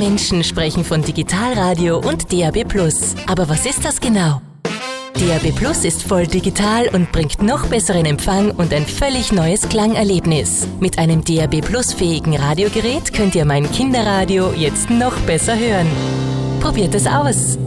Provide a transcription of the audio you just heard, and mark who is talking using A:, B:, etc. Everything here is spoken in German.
A: Menschen sprechen von Digitalradio und DAB+. Aber was ist das genau? DAB+ ist voll digital und bringt noch besseren Empfang und ein völlig neues Klangerlebnis. Mit einem DAB+-fähigen Radiogerät könnt ihr mein Kinderradio jetzt noch besser hören. Probiert es aus!